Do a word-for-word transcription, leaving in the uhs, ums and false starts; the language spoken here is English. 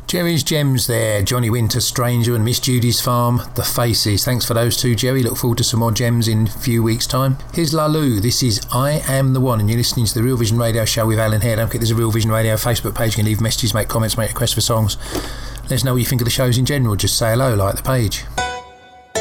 Jerry's Gems there, Johnny Winter, Stranger, and Miss Judy's Farm, The Faces. Thanks for those two, Jerry. Look forward to some more gems in a few weeks' time. Here's Lalu. This is I Am The One, and you're listening to the Real Vision Radio Show with Alan Hare. Don't forget there's a Real Vision Radio Facebook page. You can leave messages, make comments, make requests for songs. Let us know what you think of the shows in general. Just say hello, like the page.